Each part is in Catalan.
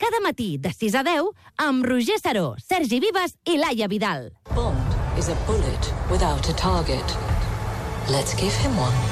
cada matí de 6 a 10 amb Roger Saró, Sergi Vives i Laia Vidal. Bond is a bullet without a target. Let's give him one.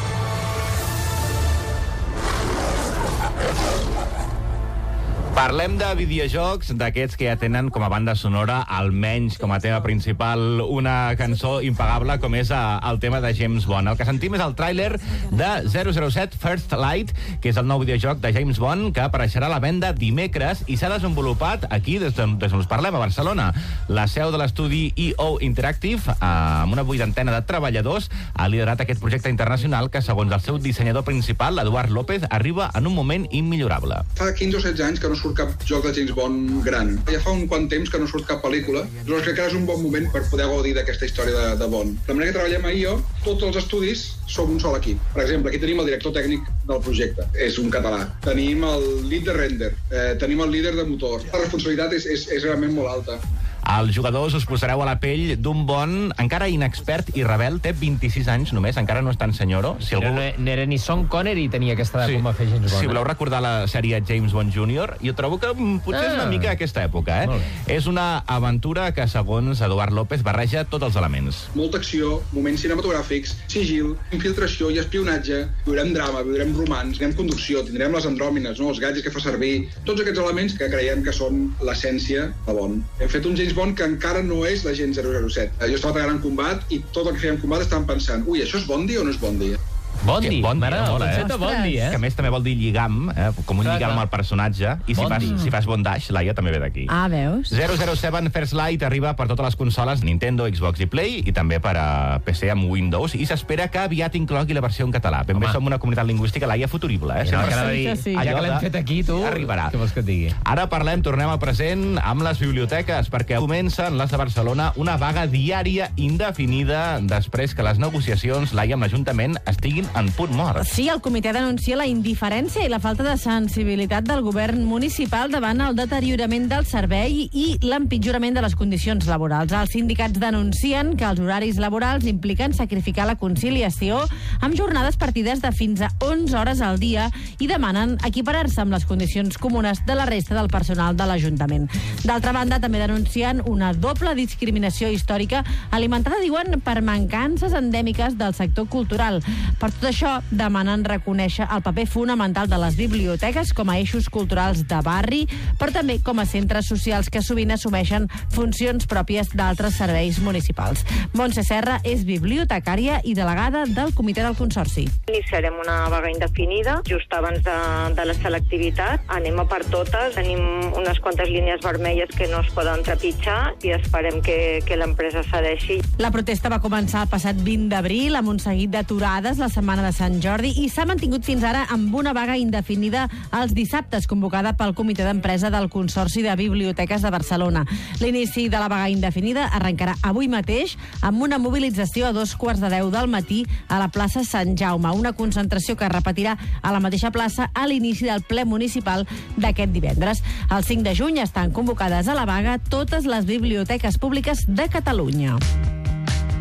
Parlem de videojocs, d'aquests que ja tenen com a banda sonora, almenys com a tema principal, una cançó impagable com és el tema de James Bond. El que sentim és el tràiler de 007 First Light, que és el nou videojoc de James Bond, que apareixerà a la venda dimecres i s'ha desenvolupat aquí, des d'on us parlem, a Barcelona. La seu de l'estudi EO Interactive, amb una 80 de treballadors, ha liderat aquest projecte internacional que, segons el seu dissenyador principal, Eduard López, arriba en un moment immillorable. Fa 15 o 16 anys que no surt cap joc de James Bond gran. Ja fa un quant temps que no surt cap pel·lícula, però crec que ara és un bon moment per poder gaudir d'aquesta història de Bond. De manera que treballem a IO, tots els estudis som un sol equip. Per exemple, aquí tenim el director tècnic del projecte, és un català. Tenim el lead de render, tenim el líder de motor. La responsabilitat és realment molt alta. Els jugadors us posareu a la pell d'un Bond encara inexpert i rebel, té 26 anys només, encara no és tan senyoro. Si algú... No era ni Sean Connery tenia aquesta edat com va fer James Bond. Si voleu recordar la sèrie James Bond Jr., jo trobo que potser és una mica aquesta època, És una aventura que, segons Eduard López, barreja tots els elements. Molta acció, moments cinematogràfics, sigil, infiltració i espionatge, viurem drama, viurem romans, tindrem conducció, tindrem les andròmines, els gadgets que fa servir, tots aquests elements que creiem que són l'essència de Bond. Hem fet un James Bond que encara no és l'agent 007. Jo estava treballant en combat i tot el que feia en combat estàvem pensant, això és Bondi o no és Bondi? Bondi, Bondi, el concepte de Bondi, Que a més també vol dir lligam, com un lligam al personatge, i si fas bondage, Laia també ve d'aquí. Ah, veus? 007 First Light arriba per totes les consoles Nintendo, Xbox i Play, i també per a PC amb Windows, i s'espera que aviat inclogui la versió en català. Ben bé som una comunitat lingüística, Laia, futurible, Ja que l'hem fet aquí, tu, arribarà. Què vols que et digui? Ara tornem al present amb les biblioteques, perquè comencen les de Barcelona una vaga diària indefinida després que les negociacions, Laia, amb l'Ajuntament estiguin en punt mort. Sí, el comitè denuncia la indiferència i la falta de sensibilitat del govern municipal davant el deteriorament del servei i l'empitjorament de les condicions laborals. Els sindicats denuncien que els horaris laborals impliquen sacrificar la conciliació amb jornades partides de fins a 11 hores al dia i demanen equiparar-se amb les condicions comunes de la resta del personal de l'Ajuntament. D'altra banda, també denuncien una doble discriminació històrica alimentada, diuen, per mancances endèmiques del sector cultural. Per tot això, demanen reconèixer el paper fonamental de les biblioteques com a eixos culturals de barri, però també com a centres socials que sovint assumeixen funcions pròpies d'altres serveis municipals. Montse Serra és bibliotecària i delegada del comitè del Consorci. Iniciarem una vaga indefinida just abans de la selectivitat. Anem a per totes, tenim unes quantes línies vermelles que no es poden trepitjar i esperem que l'empresa cedeixi. La protesta va començar el passat 20 d'abril amb un seguit d'aturades la setmana de Sant Jordi i s'ha mantingut fins ara amb una vaga indefinida els dissabtes convocada pel comitè d'empresa del Consorci de Biblioteques de Barcelona. L'inici de la vaga indefinida arrencarà avui mateix amb una mobilització a 2:15 del matí a la plaça Sant Jaume, una concentració que es repetirà a la mateixa plaça a l'inici del ple municipal d'aquest divendres. El 5 de juny estan convocades a la vaga totes les biblioteques públiques de Catalunya.